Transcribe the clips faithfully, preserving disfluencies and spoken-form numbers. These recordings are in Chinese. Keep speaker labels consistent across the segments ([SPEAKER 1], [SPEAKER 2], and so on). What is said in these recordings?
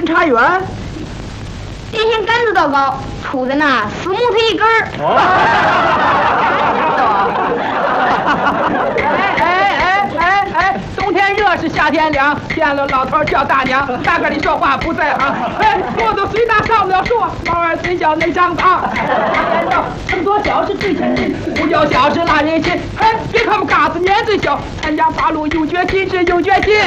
[SPEAKER 1] 察员。
[SPEAKER 2] 电线杆子倒高，杵在那死木头一根儿。
[SPEAKER 1] 哎哎哎哎哎！冬天热是夏天凉，见了老头叫大娘，大个你说话不在行。哎，骆驼虽大上不了树，老二虽小能长大。成多小是最亲近，不叫小是拉人心。哎，别看我们嘎子年岁小，参加八路有决心是有决心。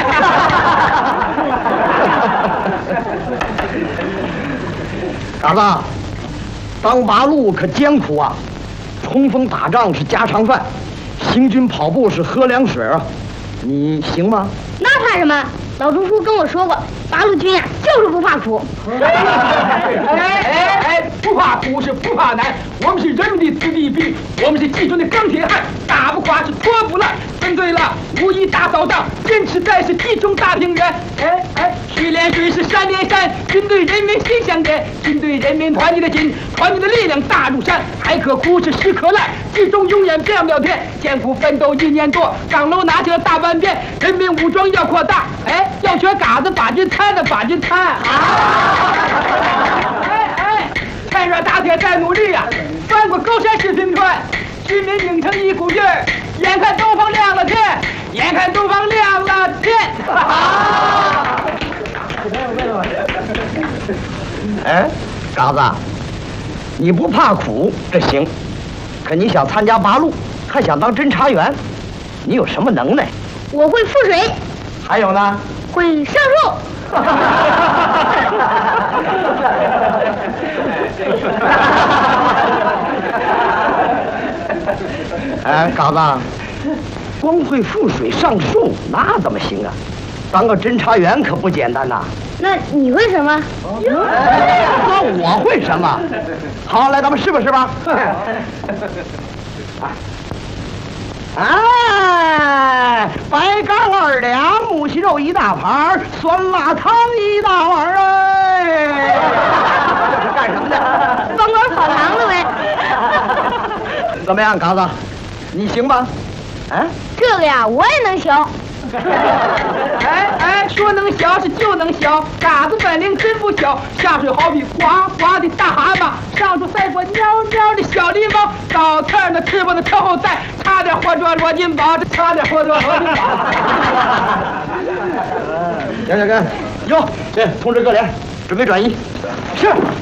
[SPEAKER 3] 嘎子，当八路可艰苦啊！冲锋打仗是家常饭，行军跑步是喝凉水啊！你行吗？
[SPEAKER 2] 那怕什么？老朱叔跟我说过，八路军呀、啊、就是不怕苦。
[SPEAKER 1] 哎哎哎，不怕苦是不怕难，我们是人民的子弟兵，我们是基中的钢铁汉，打不垮是拖不烂。针对了，武艺大扫荡，坚持在是地中大平原。哎哎，水连水是山连山，军队人民心相连，军队人民团结的心，团结的力量大如山。海可枯是石可烂，最终永远变不了天。艰苦奋斗一年多，岗楼拿起了大半边，人民武装要扩大。哎，要学嘎子把军参的把军参。啊！哎哎，趁热打铁再努力呀、啊，翻过高山是平川，居民拧成一股劲儿。眼看东方亮了天，眼看东方亮了天。啊！
[SPEAKER 3] 哎，嘎子，你不怕苦这行，可你想参加八路，还想当侦察员，你有什么能耐？
[SPEAKER 2] 我会覆水，
[SPEAKER 3] 还有呢？
[SPEAKER 2] 会上树。
[SPEAKER 3] 哎，嘎子，光会覆水上树那怎么行啊？当个侦察员可不简单呐。
[SPEAKER 2] 那你会什么？
[SPEAKER 3] 那我会什么？好，来，咱们试吧试吧。哎，白干二两，木须肉一大盘，酸辣汤一大碗哎！这是干什么的？
[SPEAKER 2] 帮管跑堂的呗。
[SPEAKER 3] 怎么样，嘎子，你行吗？啊？
[SPEAKER 2] 这个呀，我也能行。
[SPEAKER 1] 哎哎，说能小是就能小，嘎子本领真不小。下水好比呱呱的大蛤蟆，上树赛过喵喵的小狸猫，倒刺儿那翅膀的特后带，差点活捉罗金宝，这差点活捉罗金宝。
[SPEAKER 3] 行行行，哟，这通知各连，准备转移。是。